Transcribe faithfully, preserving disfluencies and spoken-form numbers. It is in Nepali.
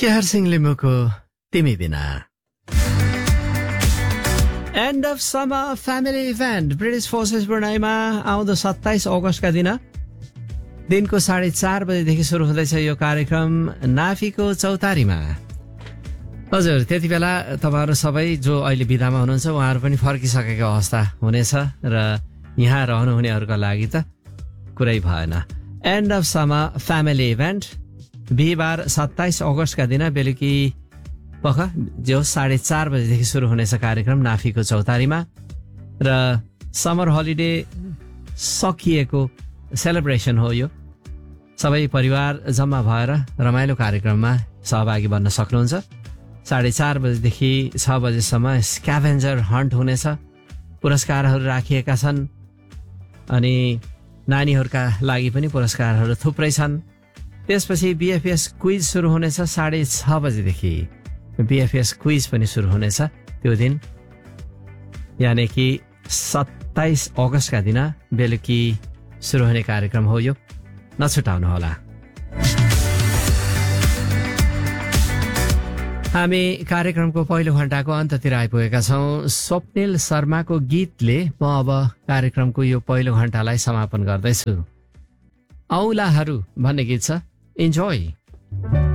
केहर सिंह लिम्बूको तिमी बिना। And of summer family event British forces ब्रुनाईमा आउँदो सत्ताइस अगस्तका दिन दिनको साढे चार बजेदेखि सुरु हुँदैछ यो कार्यक्रम नाफीको चौतारीमा। हजुर, त्यति बेला तपाईँहरू सबै जो अहिले बिदामा हुनुहुन्छ उहाँहरू पनि फर्किसकेको अवस्था हुनेछ र यहाँ रहनुहुनेहरूका लागि त कुरै भएन। And of summer family event बिहिबार सत्ताइस अगस्तका दिन बेलुकी पख जो साढे चार बजेदेखि सुरु हुनेछ कार्यक्रम नाफीको चौतारीमा र समर हलिडे सकिएको सेलिब्रेसन हो यो। सबै परिवार जम्मा भएर रमाइलो कार्यक्रममा सहभागी बन्न सक्नुहुन्छ। साढे चार बजेदेखि छ बजेसम्म स्क्याभेन्जर हन्ट हुनेछ। पुरस्कारहरू राखिएका छन् अनि नानीहरूका लागि पनि पुरस्कारहरू थुप्रै छन्। त्यसपछि बिएफएस क्विज सुरु हुनेछ साढे छ बजेदेखि। बिएफएस क्विज पनि सुरु हुनेछ त्यो दिन, यानि कि सत्ताइस अगस्तका दिन बेलुकी सुरु हुने कार्यक्रम हो यो, नछुटाउनुहोला। हामी कार्यक्रमको पहिलो घण्टाको अन्ततिर आइपुगेका छौँ। स्वप्निल शर्माको गीतले म अब कार्यक्रमको यो पहिलो घण्टालाई समापन गर्दैछु। औलाहरू भन्ने गीत छ, इन्जोय।